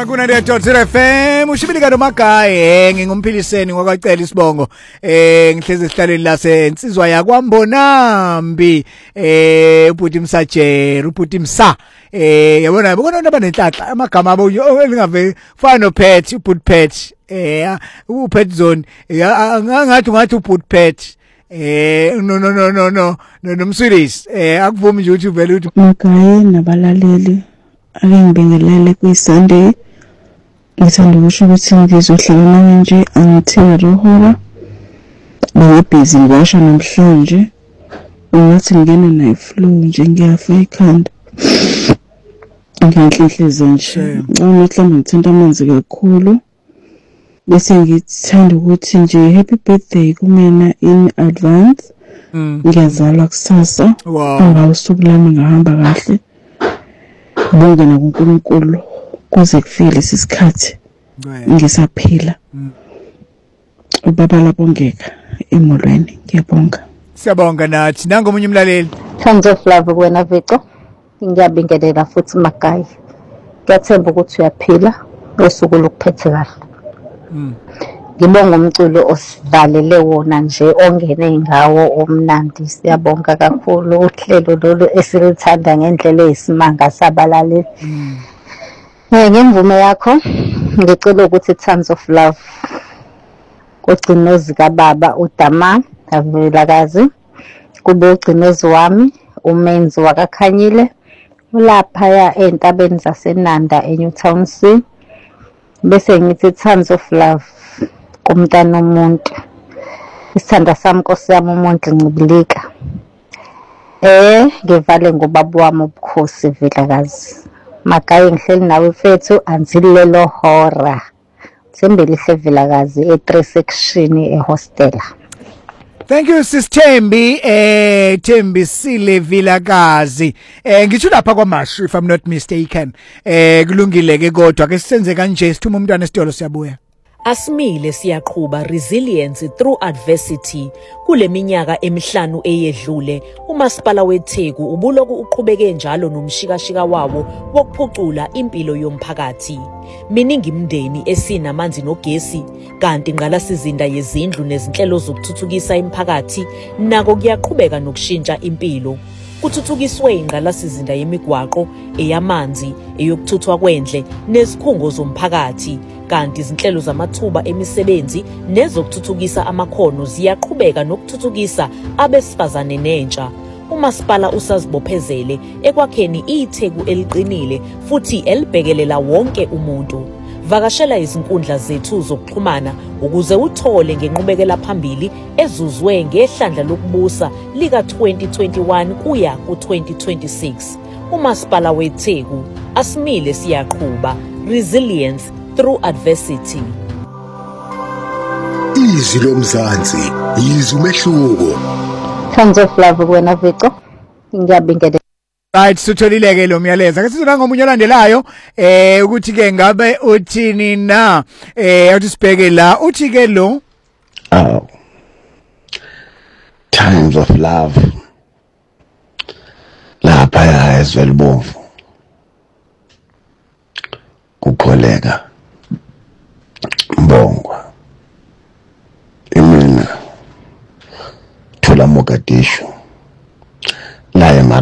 kuna le FM ushibika nomagaye ngingumpiliseni ngokwacela isibongo ngihleze esihlalweni lase insizwa yakwambonambi ubhuti Msajeri ubhuti Msa yabona bona abanenhlanhla amagama abo elingave fana no Pet ubhuti Pet uPet Zone ngathi ubhuti Pet no nomswilisi akuvumi nje ukuthi vele uthi magaye nabalaleli ake ngibingelele kwiSunday ngithanda ukusho ukuthi ngizohlangana nje angithenga rohora ngibhizi ngisho namhlanje ngathi ngene nayo flow nje ngiyafa ikhanda ngiyanhlihleze nje mhlawumbe ngithinta amanzi kakhulu bese ngithanda ukuthi nje happy birthday kumina in advance ngiyazalwa kusasa ngawusuku lami ngahamba kahle bonke nakuNkulunkulu kuze kufike isikhathi ngisaphila ubaba labongeka emolweni ngiyabonga siyabonga nathi nangomunye umlaleli Thanks of love kuwena Vico ngiyabingelela futhi magayi ngiyathemba ukuthi uyaphila ngosuku lokuphethe kahle ngibonga umculo osivalele wona nje ongene ngawo omnandi siyabonga kakhulu uhlelo lolu esilithanda ngendlela eyisimanga sabalaleli ngemvume yakho ngicela ukuthi Tons of Love kugcinozi kababa uDama Avelakazi kube ugcinozi wami umenzi wakakhanyile ulapha ya entabeni zaseNanda eNewtown C bese ngithi Tons of Love kumntana umuntu isithanda sami Nkosi yami umuntu Ncibilika ngivale ngobaba wami ubukhosi Vilakazi magayi ngihleli nawe mfethu until lelo hora Thembele Vilakazi e3 section ehostela. Thank you sis Thembi Thembisile Vilakazi ngisho lapha kwaMashu if I'm not mistaken kulungile ke kodwa ke sisenze kanje sithuma umntwana esitolo siyabuya Asimile siyaqhubha resilience through adversity kuleminyaka emihlanu eyedlule umasipala weTheku ubuloku uqhubeke njalo nomshikashika wawo wokuphucula impilo yomphakathi miningi imndeni esinamanzi nogesi kanti ingqalasizinda yezindlu nezinhlelo zokuthuthukisa imiphakathi nako kuyaqhubeka nokushintsha impilo kuthuthukiswe ingqalasizinda yemigwaqo eyamanzi eyokuthuthwa kwendle nezikhungo zomphakathi kanti izinhlelo zamathuba emisebenzi nezokuthuthukisa amakhono ziyaqhubeka nokuthuthukisa abesifazane nentsha umasipala usazibophezele ekwakheni iTheku eliqinile futhi elibhekelela wonke umuntu vakashela izinkundla zethu zokuxhumana ukuze uthole ngenqubekela phambili ezuzwe ngehlandla lokubusa lika 2021 kuya ku2026 umasipala weTheku asimile siyaqhubha resilience through adversity Izwi lomzansi izwi umehluko Tons of Love kuwena Vico ngiyabingelela right sitholileke lo myalezo ake sizona ngomunye olandelayo ukuthi ke ngabe uthini na athi sibheke la uthi ke lo Times of Love lapha ya ezwelibomvu kukholeka Mbongwa imina Thula Mogadishu la